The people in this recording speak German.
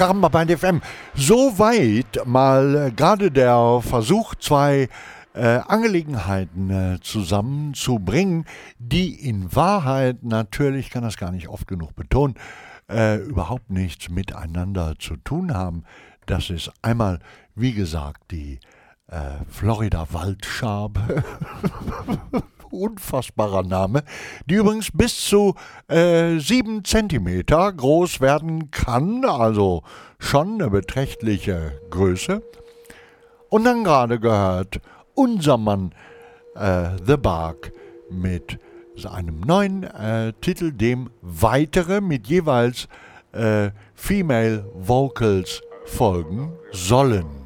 Caramba Band FM. Soweit mal gerade der Versuch, zwei Angelegenheiten zusammenzubringen, die in Wahrheit natürlich, ich kann das gar nicht oft genug betonen, überhaupt nichts miteinander zu tun haben. Das ist einmal, wie gesagt, die Florida-Waldschabe, unfassbarer Name, die übrigens bis zu 7 Zentimeter groß werden kann, also schon eine beträchtliche Größe. Und dann gerade gehört unser Mann The Bark mit einem neuen Titel, dem weitere mit jeweils Female Vocals folgen sollen.